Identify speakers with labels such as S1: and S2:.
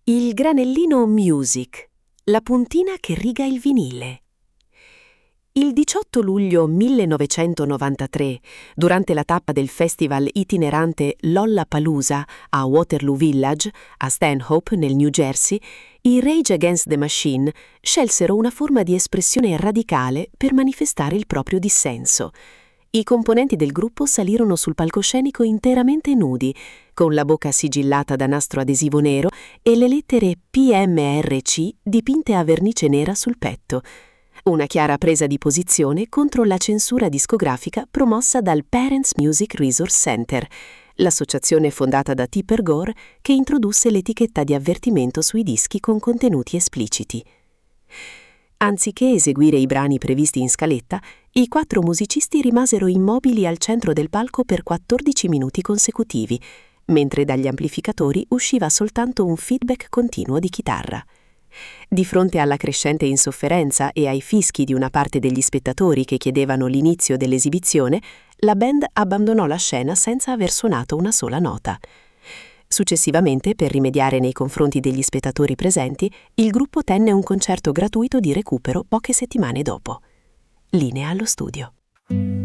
S1: Il granellino Music, la puntina che riga il vinile. Il 18 luglio 1993, durante la tappa del festival itinerante Lollapalooza a Waterloo Village, a Stanhope, nel New Jersey, i Rage Against the Machine scelsero una forma di espressione radicale per manifestare il proprio dissenso. I componenti del gruppo salirono sul palcoscenico interamente nudi, con la bocca sigillata da nastro adesivo nero e le lettere PMRC dipinte a vernice nera sul petto. Una chiara presa di posizione contro la censura discografica promossa dal Parents Music Resource Center, l'associazione fondata da Tipper Gore che introdusse l'etichetta di avvertimento sui dischi con contenuti espliciti. Anziché eseguire i brani previsti in scaletta, i 4 musicisti rimasero immobili al centro del palco per 14 minuti consecutivi, mentre dagli amplificatori usciva soltanto un feedback continuo di chitarra. Di fronte alla crescente insofferenza e ai fischi di una parte degli spettatori che chiedevano l'inizio dell'esibizione, la band abbandonò la scena senza aver suonato una sola nota. Successivamente, per rimediare nei confronti degli spettatori presenti, il gruppo tenne un concerto gratuito di recupero poche settimane dopo. Linea allo studio.